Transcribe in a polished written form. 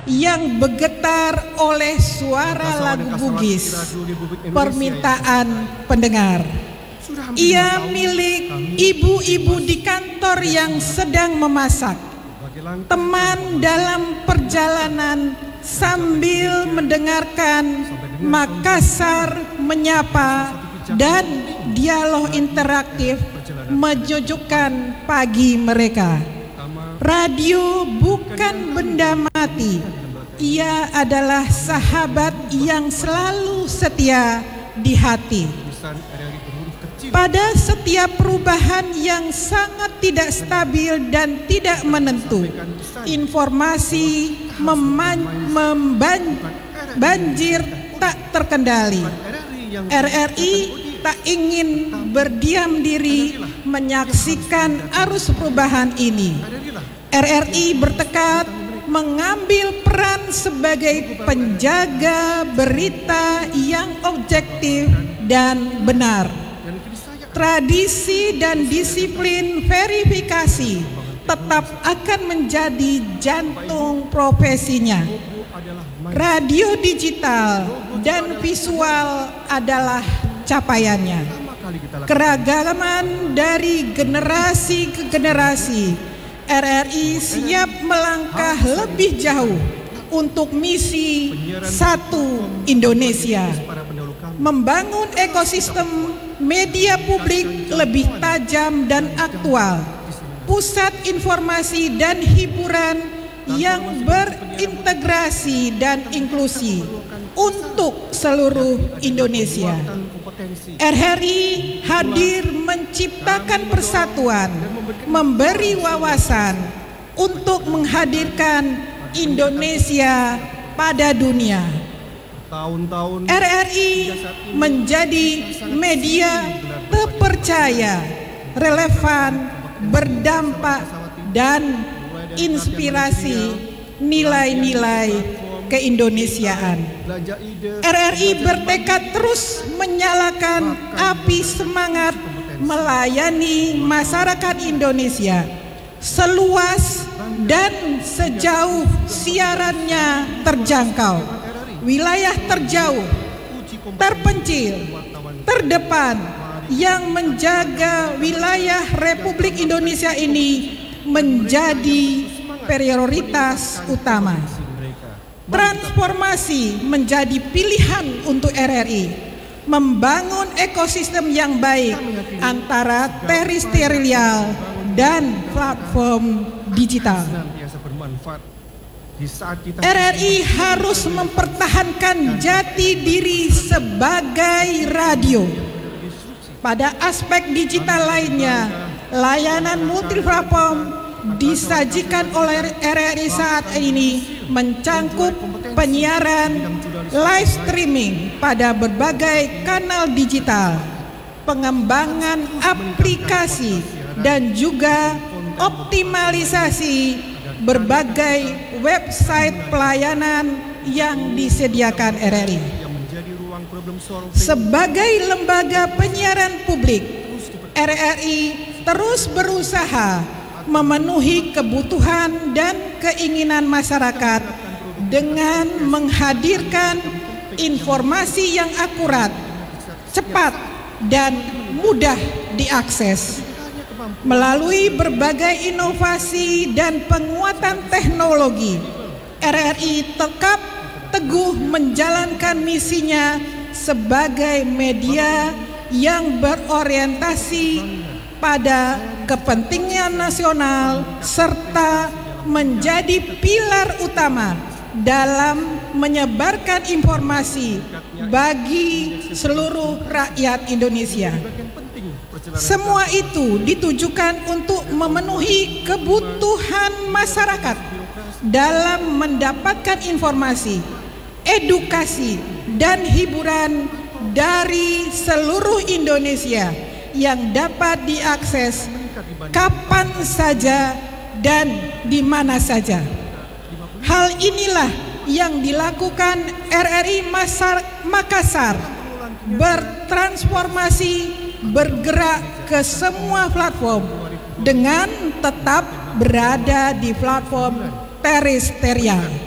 yang bergetar oleh suara lagu Bugis, permintaan pendengar. Ia milik ibu-ibu di kantor yang sedang memasak, teman dalam perjalanan sambil mendengarkan Makassar Menyapa dan dialog interaktif menyejukkan pagi mereka. Radio bukan benda mati, ia adalah sahabat yang selalu setia di hati. Pada setiap perubahan yang sangat tidak stabil dan tidak menentu, informasi banjir tak terkendali. RRI tak ingin berdiam diri menyaksikan arus perubahan ini. RRI bertekad mengambil peran sebagai penjaga berita yang objektif dan benar. Tradisi dan disiplin verifikasi tetap akan menjadi jantung profesinya. Radio digital dan visual adalah capaiannya. Keragaman dari generasi ke generasi, RRI siap melangkah lebih jauh untuk misi satu Indonesia, membangun ekosistem media publik lebih tajam dan aktual, pusat informasi dan hiburan yang berintegrasi dan inklusi untuk seluruh Indonesia. RRI hadir menciptakan persatuan, memberi wawasan untuk menghadirkan Indonesia pada dunia. RRI menjadi media terpercaya, relevan, berdampak, dan inspirasi nilai-nilai keindonesiaan. RRI bertekad terus menyalakan api semangat melayani masyarakat Indonesia seluas dan sejauh siarannya terjangkau. Wilayah terjauh, terpencil, terdepan yang menjaga wilayah Republik Indonesia ini menjadi prioritas utama. Transformasi menjadi pilihan untuk RRI, membangun ekosistem yang baik antara teritorial dan platform digital. RRI harus mempertahankan jati diri sebagai radio. Pada aspek digital lainnya, layanan multiplatform disajikan oleh RRI saat ini mencangkup penyiaran live streaming pada berbagai kanal digital, pengembangan aplikasi, dan juga optimalisasi berbagai website pelayanan yang disediakan RRI. Sebagai lembaga penyiaran publik, RRI terus berusaha memenuhi kebutuhan dan keinginan masyarakat dengan menghadirkan informasi yang akurat, cepat, dan mudah diakses. Melalui berbagai inovasi dan penguatan teknologi, RRI tetap teguh menjalankan misinya sebagai media yang berorientasi pada kepentingan nasional serta menjadi pilar utama dalam menyebarkan informasi bagi seluruh rakyat Indonesia. Semua itu ditujukan untuk memenuhi kebutuhan masyarakat dalam mendapatkan informasi, edukasi, dan hiburan dari seluruh Indonesia yang dapat diakses kapan saja dan di mana saja. Hal inilah yang dilakukan RRI Makassar, bertransformasi, bergerak ke semua platform dengan tetap berada di platform teritorial.